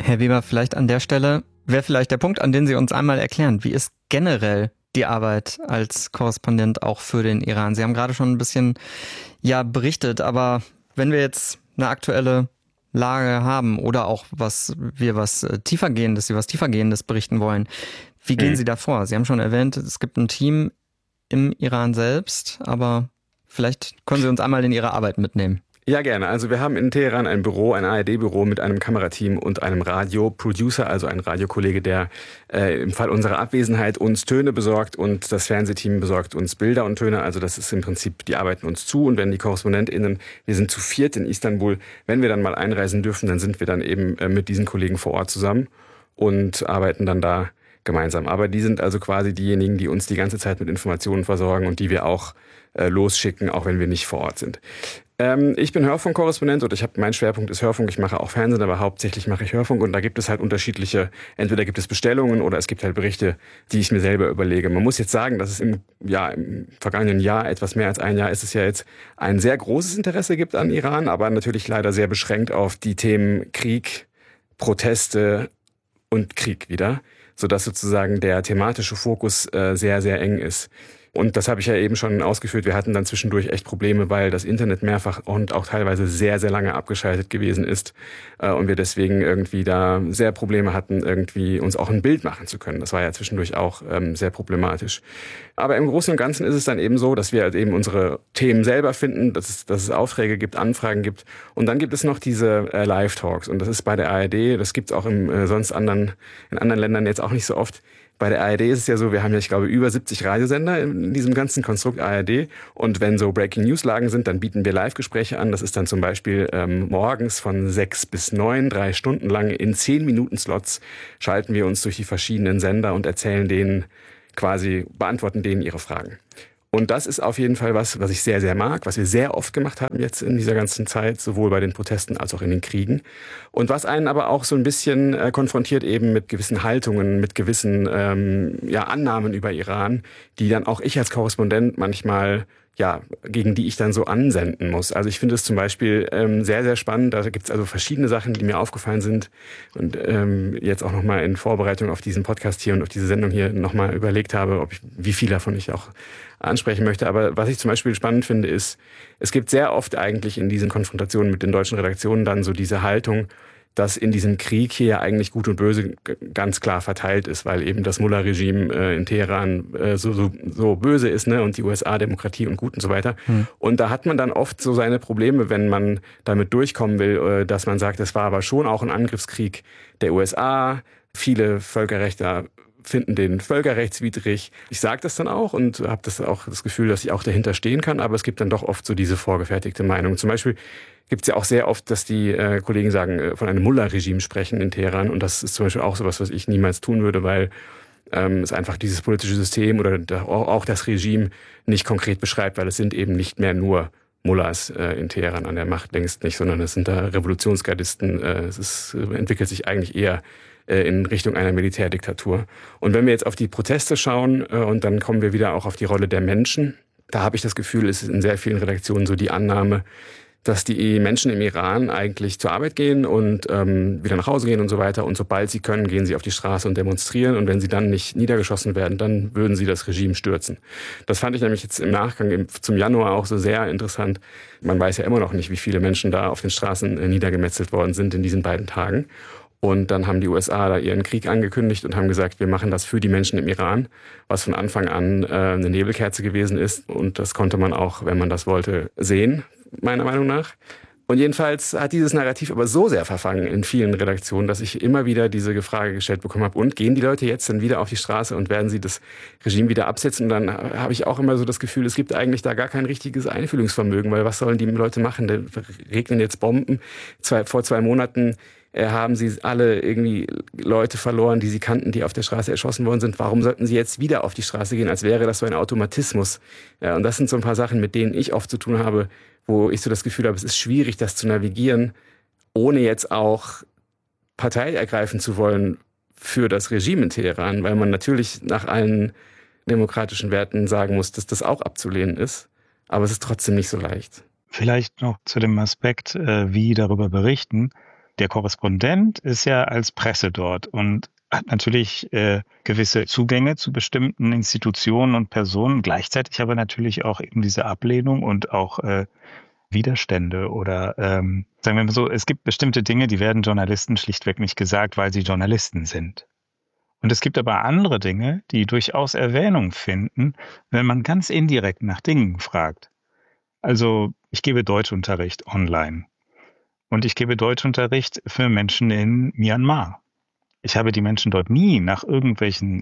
Herr Weber, vielleicht an der Stelle wäre vielleicht der Punkt, an den Sie uns einmal erklären, wie ist generell die Arbeit als Korrespondent auch für den Iran? Sie haben gerade schon ein bisschen berichtet, aber wenn wir jetzt eine aktuelle Lage haben oder auch was tiefergehendes berichten wollen, wie gehen Sie da vor? Sie haben schon erwähnt, es gibt ein Team im Iran selbst, aber vielleicht können Sie uns einmal in Ihre Arbeit mitnehmen. Ja, gerne. Also wir haben in Teheran ein ARD-Büro mit einem Kamerateam und einem Radioproducer, also ein Radiokollege, der im Fall unserer Abwesenheit uns Töne besorgt, und das Fernsehteam besorgt uns Bilder und Töne. Also das ist im Prinzip, die arbeiten uns zu, und wenn die KorrespondentInnen, wir sind zu viert in Istanbul, wenn wir dann mal einreisen dürfen, dann sind wir dann eben mit diesen Kollegen vor Ort zusammen und arbeiten dann da gemeinsam. Aber die sind also quasi diejenigen, die uns die ganze Zeit mit Informationen versorgen und die wir auch losschicken, auch wenn wir nicht vor Ort sind. Ich bin Hörfunkkorrespondent und mein Schwerpunkt ist Hörfunk. Ich mache auch Fernsehen, aber hauptsächlich mache ich Hörfunk, und da gibt es halt unterschiedliche, entweder gibt es Bestellungen oder es gibt halt Berichte, die ich mir selber überlege. Man muss jetzt sagen, dass es im vergangenen Jahr, etwas mehr als ein Jahr, ist es ja jetzt ein sehr großes Interesse gibt an Iran, aber natürlich leider sehr beschränkt auf die Themen Krieg, Proteste und Krieg wieder, sodass sozusagen der thematische Fokus sehr, sehr eng ist. Und das habe ich ja eben schon ausgeführt. Wir hatten dann zwischendurch echt Probleme, weil das Internet mehrfach und auch teilweise sehr, sehr lange abgeschaltet gewesen ist. Und wir deswegen irgendwie da sehr Probleme hatten, irgendwie uns auch ein Bild machen zu können. Das war ja zwischendurch auch sehr problematisch. Aber im Großen und Ganzen ist es dann eben so, dass wir halt eben unsere Themen selber finden, dass es Aufträge gibt, Anfragen gibt. Und dann gibt es noch diese Live-Talks. Und das ist bei der ARD, das gibt es auch in anderen Ländern jetzt auch nicht so oft. Bei der ARD ist es ja so, wir haben ja, ich glaube, über 70 Radiosender in diesem ganzen Konstrukt ARD. Und wenn so Breaking-News-Lagen sind, dann bieten wir Live-Gespräche an. Das ist dann zum Beispiel morgens von 6 bis 9, 3 Stunden lang in 10-Minuten-Slots schalten wir uns durch die verschiedenen Sender und beantworten denen ihre Fragen. Und das ist auf jeden Fall was ich sehr, sehr mag, was wir sehr oft gemacht haben jetzt in dieser ganzen Zeit, sowohl bei den Protesten als auch in den Kriegen. Und was einen aber auch so ein bisschen konfrontiert eben mit gewissen Haltungen, mit gewissen Annahmen über Iran, die dann auch ich als Korrespondent manchmal gegen die ich dann so ansenden muss. Also ich finde es zum Beispiel sehr, sehr spannend. Da gibt es also verschiedene Sachen, die mir aufgefallen sind und jetzt auch nochmal in Vorbereitung auf diesen Podcast hier und auf diese Sendung hier nochmal überlegt habe, wie viel davon ich auch ansprechen möchte. Aber was ich zum Beispiel spannend finde, ist, es gibt sehr oft eigentlich in diesen Konfrontationen mit den deutschen Redaktionen dann so diese Haltung, dass in diesem Krieg hier eigentlich Gut und Böse ganz klar verteilt ist, weil eben das Mullah-Regime in Teheran so böse ist, ne, und die USA Demokratie und Gut und so weiter. Und da hat man dann oft so seine Probleme, wenn man damit durchkommen will, dass man sagt, das war aber schon auch ein Angriffskrieg der USA. Viele Völkerrechtler finden den völkerrechtswidrig. Ich sage das dann auch und habe das Gefühl, dass ich auch dahinter stehen kann, aber es gibt dann doch oft so diese vorgefertigte Meinung. Zum Beispiel gibt es ja auch sehr oft, dass die Kollegen sagen, von einem Mullah-Regime sprechen in Teheran, und das ist zum Beispiel auch sowas, was ich niemals tun würde, weil es einfach dieses politische System oder auch das Regime nicht konkret beschreibt, weil es sind eben nicht mehr nur Mullahs in Teheran an der Macht, längst nicht, sondern es sind da Revolutionsgardisten. Es entwickelt sich eigentlich eher in Richtung einer Militärdiktatur. Und wenn wir jetzt auf die Proteste schauen, und dann kommen wir wieder auch auf die Rolle der Menschen, da habe ich das Gefühl, es ist in sehr vielen Redaktionen so die Annahme, dass die Menschen im Iran eigentlich zur Arbeit gehen und wieder nach Hause gehen und so weiter. Und sobald sie können, gehen sie auf die Straße und demonstrieren. Und wenn sie dann nicht niedergeschossen werden, dann würden sie das Regime stürzen. Das fand ich nämlich jetzt im Nachgang zum Januar auch so sehr interessant. Man weiß ja immer noch nicht, wie viele Menschen da auf den Straßen niedergemetzelt worden sind in diesen beiden Tagen. Und dann haben die USA da ihren Krieg angekündigt und haben gesagt, wir machen das für die Menschen im Iran, was von Anfang an eine Nebelkerze gewesen ist. Und das konnte man auch, wenn man das wollte, sehen, meiner Meinung nach. Und jedenfalls hat dieses Narrativ aber so sehr verfangen in vielen Redaktionen, dass ich immer wieder diese Frage gestellt bekommen habe, und gehen die Leute jetzt dann wieder auf die Straße und werden sie das Regime wieder absetzen? Und dann habe ich auch immer so das Gefühl, es gibt eigentlich da gar kein richtiges Einfühlungsvermögen, weil was sollen die Leute machen? Da regnen jetzt Bomben. Vor 2 Monaten haben sie alle irgendwie Leute verloren, die sie kannten, die auf der Straße erschossen worden sind. Warum sollten sie jetzt wieder auf die Straße gehen, als wäre das so ein Automatismus? Ja, und das sind so ein paar Sachen, mit denen ich oft zu tun habe, wo ich so das Gefühl habe, es ist schwierig, das zu navigieren, ohne jetzt auch Partei ergreifen zu wollen für das Regime in Teheran, weil man natürlich nach allen demokratischen Werten sagen muss, dass das auch abzulehnen ist. Aber es ist trotzdem nicht so leicht. Vielleicht noch zu dem Aspekt, wie darüber berichten. Der Korrespondent ist ja als Presse dort und hat natürlich gewisse Zugänge zu bestimmten Institutionen und Personen, gleichzeitig aber natürlich auch eben diese Ablehnung und auch Widerstände oder sagen wir mal so, es gibt bestimmte Dinge, die werden Journalisten schlichtweg nicht gesagt, weil sie Journalisten sind. Und es gibt aber andere Dinge, die durchaus Erwähnung finden, wenn man ganz indirekt nach Dingen fragt. Also ich gebe Deutschunterricht online und ich gebe Deutschunterricht für Menschen in Myanmar. Ich habe die Menschen dort nie nach irgendwelchen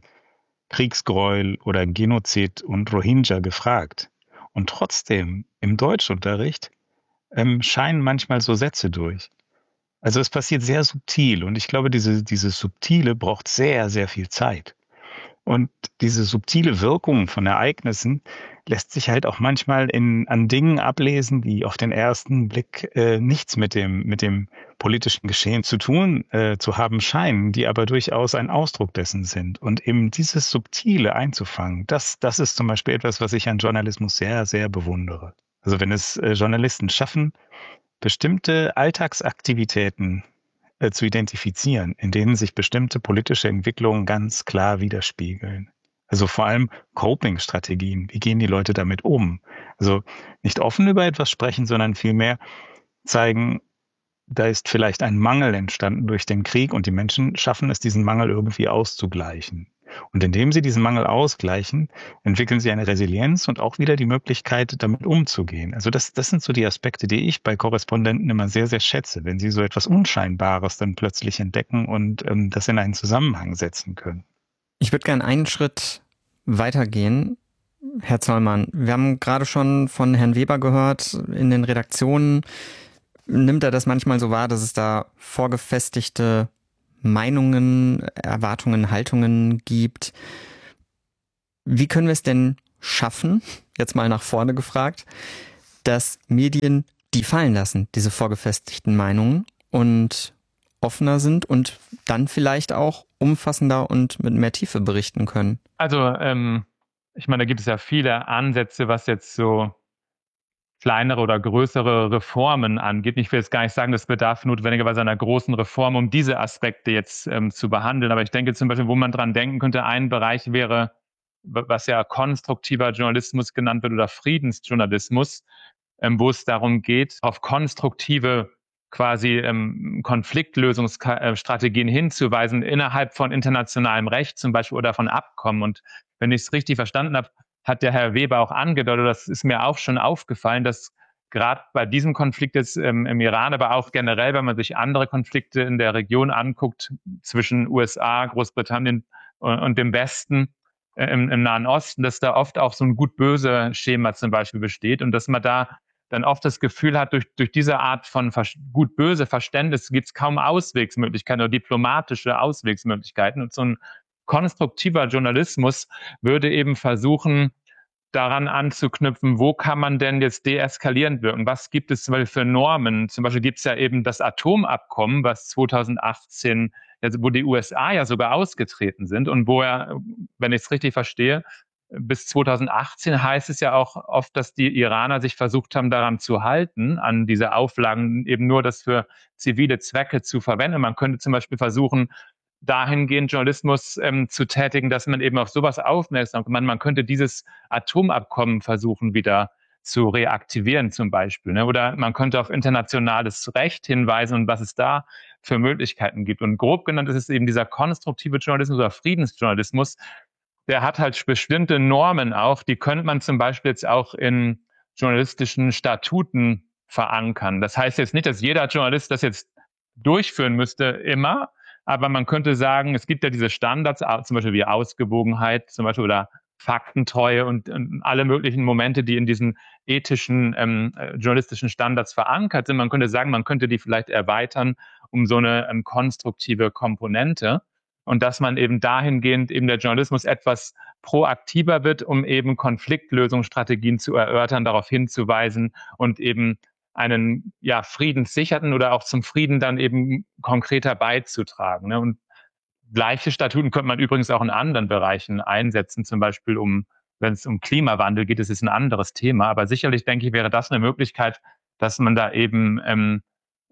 Kriegsgräuel oder Genozid und Rohingya gefragt. Und trotzdem im Deutschunterricht scheinen manchmal so Sätze durch. Also es passiert sehr subtil und ich glaube, diese Subtile braucht sehr, sehr viel Zeit. Und diese subtile Wirkung von Ereignissen lässt sich halt auch manchmal an Dingen ablesen, die auf den ersten Blick nichts mit dem politischen Geschehen zu tun zu haben scheinen, die aber durchaus ein Ausdruck dessen sind. Und eben dieses Subtile einzufangen, das ist zum Beispiel etwas, was ich an Journalismus sehr, sehr bewundere. Also wenn es Journalisten schaffen, bestimmte Alltagsaktivitäten zu identifizieren, in denen sich bestimmte politische Entwicklungen ganz klar widerspiegeln. Also vor allem Coping-Strategien. Wie gehen die Leute damit um? Also nicht offen über etwas sprechen, sondern vielmehr zeigen, da ist vielleicht ein Mangel entstanden durch den Krieg und die Menschen schaffen es, diesen Mangel irgendwie auszugleichen. Und indem sie diesen Mangel ausgleichen, entwickeln sie eine Resilienz und auch wieder die Möglichkeit, damit umzugehen. Also das sind so die Aspekte, die ich bei Korrespondenten immer sehr, sehr schätze, wenn sie so etwas Unscheinbares dann plötzlich entdecken und das in einen Zusammenhang setzen können. Ich würde gerne einen Schritt weitergehen. Herr Zollmann, wir haben gerade schon von Herrn Weber gehört, in den Redaktionen nimmt er das manchmal so wahr, dass es da vorgefestigte Meinungen, Erwartungen, Haltungen gibt. Wie können wir es denn schaffen, jetzt mal nach vorne gefragt, dass Medien die fallen lassen, diese vorgefestigten Meinungen und offener sind und dann vielleicht auch umfassender und mit mehr Tiefe berichten können? Also, ich meine, da gibt es ja viele Ansätze, was jetzt so kleinere oder größere Reformen angeht. Ich will jetzt gar nicht sagen, das bedarf notwendigerweise einer großen Reform, um diese Aspekte jetzt zu behandeln. Aber ich denke zum Beispiel, wo man dran denken könnte, ein Bereich wäre, was ja konstruktiver Journalismus genannt wird oder Friedensjournalismus, wo es darum geht, auf konstruktive quasi Konfliktlösungsstrategien hinzuweisen innerhalb von internationalem Recht zum Beispiel oder von Abkommen. Und wenn ich es richtig verstanden habe, hat der Herr Weber auch angedeutet, das ist mir auch schon aufgefallen, dass gerade bei diesem Konflikt jetzt im Iran, aber auch generell, wenn man sich andere Konflikte in der Region anguckt, zwischen USA, Großbritannien und dem Westen, im Nahen Osten, dass da oft auch so ein gut-böse Schema zum Beispiel besteht und dass man da dann oft das Gefühl hat, durch diese Art von gut-böse Verständnis gibt es kaum Auswegsmöglichkeiten oder diplomatische Auswegsmöglichkeiten. Und so ein konstruktiver Journalismus würde eben versuchen, daran anzuknüpfen, wo kann man denn jetzt deeskalierend wirken? Was gibt es zum Beispiel für Normen? Zum Beispiel gibt es ja eben das Atomabkommen, was 2018, wo die USA ja sogar ausgetreten sind und wo er, wenn ich es richtig verstehe, bis 2018 heißt es ja auch oft, dass die Iraner sich versucht haben, daran zu halten, an diese Auflagen, eben nur das für zivile Zwecke zu verwenden. Man könnte zum Beispiel versuchen, dahingehend Journalismus zu tätigen, dass man eben auf sowas aufmerksam macht. Man könnte dieses Atomabkommen versuchen, wieder zu reaktivieren zum Beispiel. Ne? Oder man könnte auf internationales Recht hinweisen und was es da für Möglichkeiten gibt. Und grob genannt ist es eben dieser konstruktive Journalismus oder Friedensjournalismus, der hat halt bestimmte Normen auch, die könnte man zum Beispiel jetzt auch in journalistischen Statuten verankern. Das heißt jetzt nicht, dass jeder Journalist das jetzt durchführen müsste immer, aber man könnte sagen, es gibt ja diese Standards, zum Beispiel wie Ausgewogenheit, zum Beispiel oder Faktentreue und alle möglichen Momente, die in diesen ethischen journalistischen Standards verankert sind. Man könnte sagen, man könnte die vielleicht erweitern um so eine konstruktive Komponente und dass man eben dahingehend eben der Journalismus etwas proaktiver wird, um eben Konfliktlösungsstrategien zu erörtern, darauf hinzuweisen und eben einen friedenssicherten oder auch zum Frieden dann eben konkreter beizutragen. Ne? Und gleiche Statuten könnte man übrigens auch in anderen Bereichen einsetzen, zum Beispiel wenn es um Klimawandel geht, das ist ein anderes Thema. Aber sicherlich, denke ich, wäre das eine Möglichkeit, dass man da eben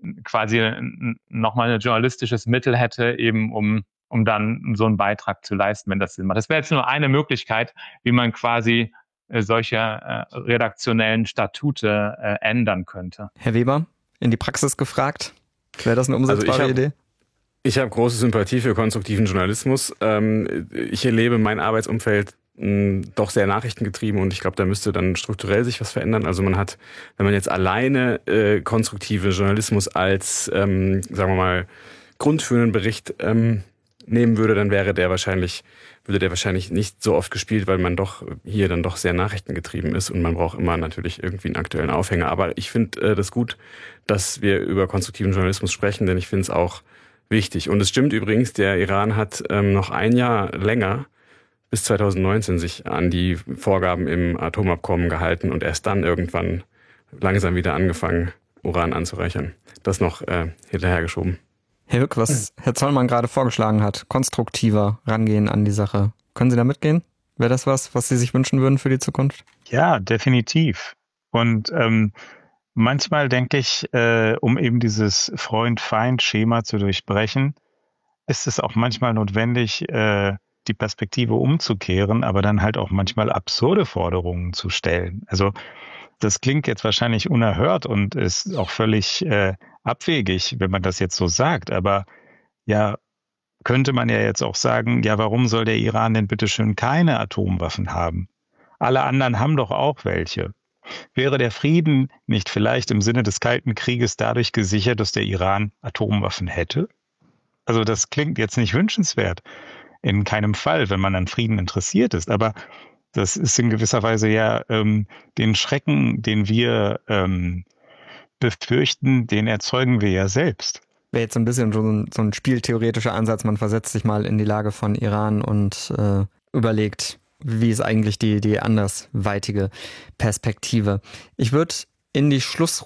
quasi nochmal ein journalistisches Mittel hätte, eben um dann so einen Beitrag zu leisten, wenn das Sinn macht. Das wäre jetzt nur eine Möglichkeit, wie man quasi solche redaktionellen Statute ändern könnte. Herr Weber, in die Praxis gefragt, wäre das eine umsetzbare Idee? Ich habe große Sympathie für konstruktiven Journalismus. Ich erlebe mein Arbeitsumfeld doch sehr nachrichtengetrieben und ich glaube, da müsste dann strukturell sich was verändern. Also man hat, wenn man jetzt alleine konstruktive Journalismus als, sagen wir mal, Grund für einen Bericht nehmen würde, dann würde der wahrscheinlich nicht so oft gespielt, weil man doch hier dann doch sehr nachrichtengetrieben ist und man braucht immer natürlich irgendwie einen aktuellen Aufhänger. Aber ich finde das gut, dass wir über konstruktiven Journalismus sprechen, denn ich finde es auch wichtig. Und es stimmt übrigens, der Iran hat noch ein Jahr länger, bis 2019, sich an die Vorgaben im Atomabkommen gehalten und erst dann irgendwann langsam wieder angefangen, Uran anzureichern. Das noch hinterhergeschoben. Herr Hück, was Herr Zollmann gerade vorgeschlagen hat, konstruktiver rangehen an die Sache. Können Sie da mitgehen? Wäre das was Sie sich wünschen würden für die Zukunft? Ja, definitiv. Und manchmal denke ich, um eben dieses Freund-Feind-Schema zu durchbrechen, ist es auch manchmal notwendig, die Perspektive umzukehren, aber dann halt auch manchmal absurde Forderungen zu stellen. Also das klingt jetzt wahrscheinlich unerhört und ist auch völlig abwegig, wenn man das jetzt so sagt. Aber ja, könnte man ja jetzt auch sagen, ja, warum soll der Iran denn bitteschön keine Atomwaffen haben? Alle anderen haben doch auch welche. Wäre der Frieden nicht vielleicht im Sinne des Kalten Krieges dadurch gesichert, dass der Iran Atomwaffen hätte? Also das klingt jetzt nicht wünschenswert. In keinem Fall, wenn man an Frieden interessiert ist. Aber das ist in gewisser Weise ja den Schrecken, den wir befürchten, den erzeugen wir ja selbst. Wäre jetzt ein bisschen so ein spieltheoretischer Ansatz. Man versetzt sich mal in die Lage von Iran und überlegt, wie ist eigentlich die andersweitige Perspektive. Ich würde in die